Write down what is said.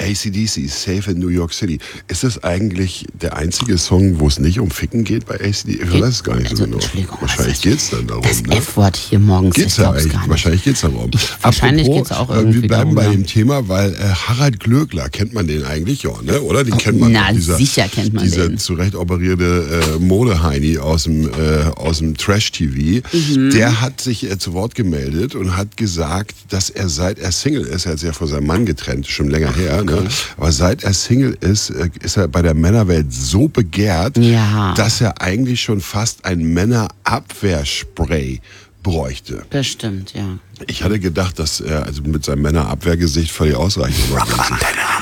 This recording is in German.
AC/DC, Safe in New York City. Ist das eigentlich der einzige Song, wo es nicht um Ficken geht bei AC/DC? Ich weiß es gar nicht so genau. Wahrscheinlich geht es dann darum. Das F-Wort hier morgens, geht's ja eigentlich, wahrscheinlich geht es darum. Wahrscheinlich geht es auch irgendwie wir bleiben darum, bei dem Thema, weil Harald Glöckler, kennt man den eigentlich? Ja, ne? Oder? Den kennt man. Na, sicher kennt man dieser den. zurecht operierte Modeheini aus dem Trash-TV. Der hat sich zu Wort gemeldet und hat gesagt, dass er seit er Single ist, er hat sich ja von seinem Mann getrennt, schon länger her, ne? Aber seit er Single ist er bei der Männerwelt so begehrt, dass er eigentlich schon fast ein Männerabwehrspray bräuchte. Bestimmt, ja. Ich hatte gedacht, dass er also mit seinem Männerabwehrgesicht völlig ausreichend war.